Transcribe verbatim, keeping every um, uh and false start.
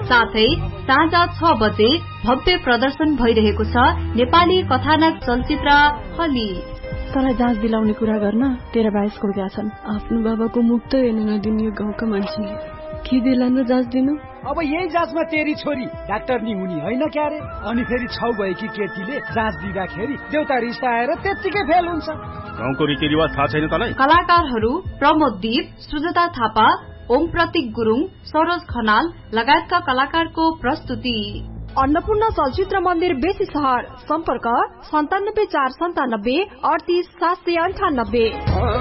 साथै साँझ छ बजे भव्य प्रदर्शन भइरहेको छ नेपाली कथानक चलचित्र हली। तँलाई जाँच दिलाउने कुरा गर्न तेरा बाइस स्कुल गएका छन्। आफ्नो बाबाको मुख त हेर्न नदिने यो गाउँका मान्छेले के दिलान र जाँच दिनु? अब यही जाँचमा तेरी छोरी डाक्टर नि हुने होइन क्यारे? अनि फेरि छौ भएकी केटीले जाँच दिँदाखेरि देउता रिस्ता आएर त्यत्तिकै फेल हुन्छ। गाउँको रीतिरिवाज थाहा छैन तँलाई? कलाकारहरू प्रमोद दीप, सुजता थापा, ओम प्रतीक गुरुङ, सरोज खनाल लगायतका कलाकारको प्रस्तुति। अन्नपूर्ण चलचित्र मन्दिर बेसी सहर। सम्पर्क सन्तानब्बे चार सन्तानब्बे अडतिस सात सय अन्ठानब्बे।